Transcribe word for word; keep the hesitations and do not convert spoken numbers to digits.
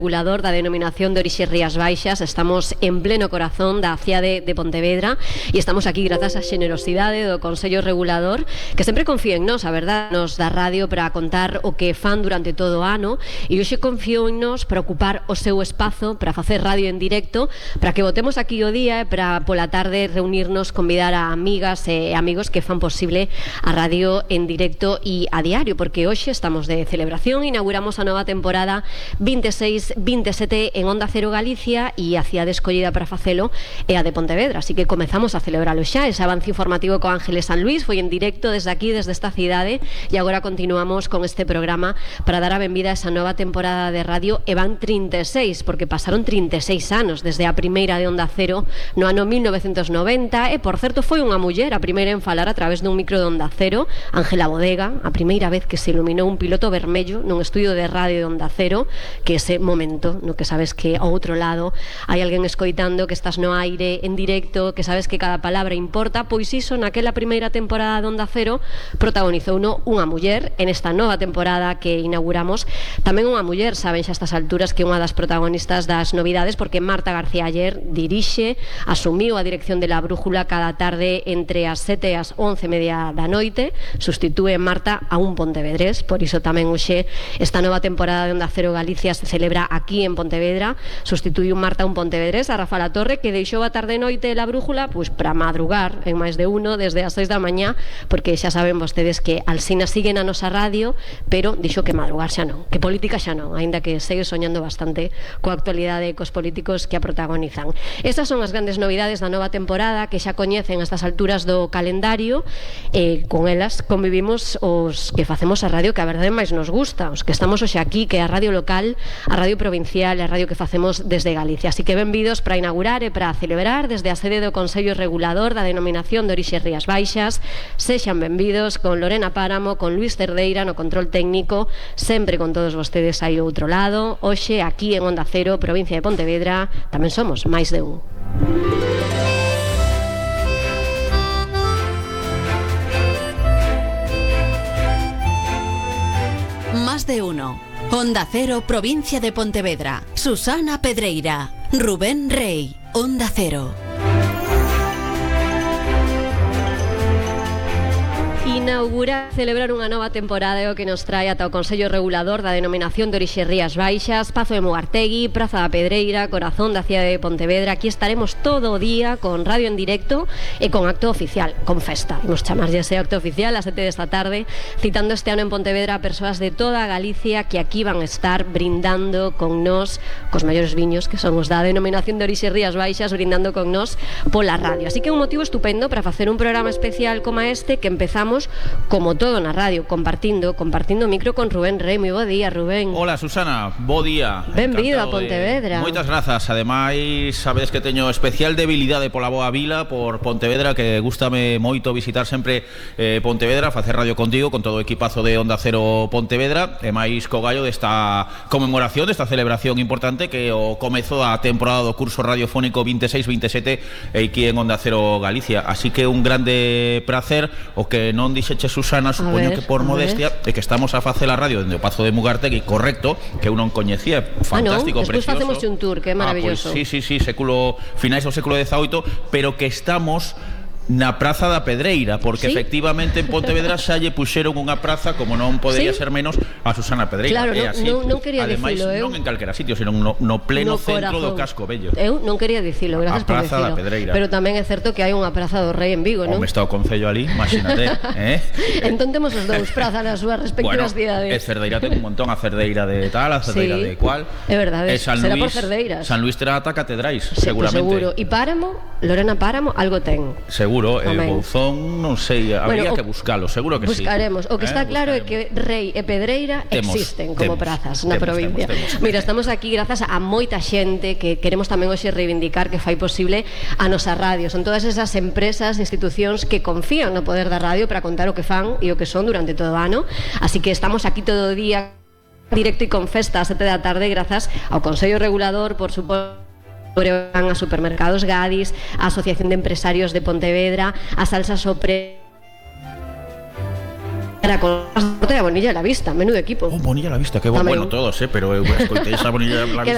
regulador da denominación de orixe Rías Baixas. Estamos en pleno corazón da cidade de Pontevedra e estamos aquí grazas á xenerosidade do Consello Regulador, que sempre confía en nos, a verdade, nos da radio para contar o que fan durante todo o ano, e hoxe confiou en nos para ocupar o seu espazo, para facer radio en directo, para que botemos aquí o día e para pola tarde reunirnos, convidar a amigas e amigos que fan posible a radio en directo e a diario, porque hoxe estamos de celebración, inauguramos a nova temporada veintiséis veintisiete en Onda Cero Galicia, e a cidade escollida para facelo é a de Pontevedra, así que comezamos a celebralo xa. Ese avance informativo co Ángeles San Luis foi en directo desde aquí, desde esta cidade, e agora continuamos con este programa para dar a benvida a esa nova temporada de radio, e van trinta e seis, porque pasaron trinta e seis anos desde a primeira de Onda Cero no ano mil novecientos noventa, e por certo foi unha muller a primeira en falar a través dun micro de Onda Cero, Ángela Bodega, a primeira vez que se iluminou un piloto vermello nun estudio de radio de Onda Cero, que ese momento no que sabes que ao outro lado hai alguén escoitando, que estás no aire en directo, que sabes que cada palabra importa. Pois iso naquela primeira temporada de Onda Cero protagonizou no unha muller. En esta nova temporada que inauguramos tamén unha muller, saben xa a estas alturas que é unha das protagonistas das novidades, porque Marta García Aller dirixe, asumiu a dirección de La Brújula cada tarde entre as sete e as once e media da noite. Sustitúe Marta a un pontevedrés, por iso tamén hoxe esta nova temporada de Onda Cero Galicia se celebra aquí en Pontevedra. Sustituiu Marta un pontevedrés, a Rafa La Torre, que deixou a tarde e noite La Brújula pois para madrugar en máis de uno desde as seis da mañá, porque xa saben vostedes que Alsina siguen a nosa radio, pero dixo que madrugar xa non, que política xa non, aínda que segue soñando bastante coa actualidade e cos políticos que a protagonizan. Esas son as grandes novidades da nova temporada que xa coñecen a estas alturas do calendario, e con elas convivimos os que facemos a radio que a verdade máis nos gusta, os que estamos hoxe aquí, que é a radio local, a radio provincial e a radio que facemos desde Galicia. Así que benvidos para inaugurar e para celebrar desde a sede do Consello Regulador da denominación de orixe Rías Baixas. Sexan benvidos con Lorena Páramo, con Luis Cerdeira no control técnico, sempre con todos vostedes aí ao outro lado. Hoxe aquí en Onda Cero, provincia de Pontevedra, tamén somos máis de un. Más de uno. Onda Cero, provincia de Pontevedra. Susana Pedreira, Rubén Rey, Onda Cero. Inaugurar, celebrar unha nova temporada é o que nos trae ata o Consello Regulador da denominación de orixe Rías Baixas, Pazo de Mugartegui, Praza da Pedreira, corazón da cidade de Pontevedra. Aquí estaremos todo o día con radio en directo e con acto oficial, con festa. Imos chamarlle ese acto oficial a sete desta tarde, citando este ano en Pontevedra a persoas de toda a Galicia que aquí van a estar brindando con nós, cos maiores viños que son os da denominación de orixe Rías Baixas, brindando con nós pola radio. Así que é un motivo estupendo para facer un programa especial como este, que empezamos como todo na radio, compartindo compartindo micro con Rubén Rey. Moi bo día, Rubén. Hola, Susana, bo día. Benvido a Pontevedra. De... Moitas grazas. Ademais, sabedes que teño especial debilidade pola boa vila, por Pontevedra, que gústame moito visitar sempre eh, Pontevedra, facer radio contigo, con todo o equipazo de Onda Cero Pontevedra, e máis co gallo desta conmemoración, desta celebración importante que o comezo da temporada do curso radiofónico veintiséis veintisiete aquí en Onda Cero Galicia. Así que un grande placer. O que non dixeche, Susana, supoño ver, que por modestia, é que estamos a facer a radio dende o Pazo de Mugartegui, correcto, que eu non coñecía, fantástico, ah, no? precioso. Despois facemos un tour, que é maravilloso. Ah, pues, sí, sí, sí, século, finais do século dezaoito, pero que estamos na Praza da Pedreira, porque ¿sí? efectivamente en Pontevedra xa lle puxeron unha praza, como non podería ¿sí? ser menos, a Susana Pedreira. Claro, é non, así. non, non quería Ademais, dicilo, eu. non en calquera sitio, senón no, no pleno no centro corazón. do casco bello. Eu non quería dicilo, gracias a por Praza dicilo. da Pedreira. Pero tamén é certo que hai unha Praza do Rei en Vigo, non? Home, está o concello ali, imagínate, eh? Entón temos os dous prazas nas súas respectivas bueno, cidades. E Cerdeira ten un montón, a Cerdeira de tal, a Cerdeira sí, de cual. É verdade, San será Luis, por Cerdeiras. San Luis terá ata catedrais, sí, seguramente. Seguro. E Páramo, Lorena Páramo, algo ten. Seguro, e eh, Bouzón, non sei, habría bueno, que buscalo, seguro que buscaremos. sí. O que está eh, claro é que buscaremos. Rei e Pedreira temos, existen como temos, prazas na temos, provincia. Temos, temos. Mira, estamos aquí grazas a moita xente que queremos tamén hoxe reivindicar que fai posible a nosa radio. Son todas esas empresas, institucións que confían no poder da radio para contar o que fan e o que son durante todo o ano. Así que estamos aquí todo o día directo e con festa a sete da tarde grazas ao Consello Regulador, por suposto, a Supermercados Gadis, a Asociación de Empresarios de Pontevedra, a Salsa Sopre, Era con a Bonilla a la Vista, menudo equipo. Oh, Bonilla a la Vista, que bon, bueno todos, eh, pero eu escoitei esa Bonilla a la Vista.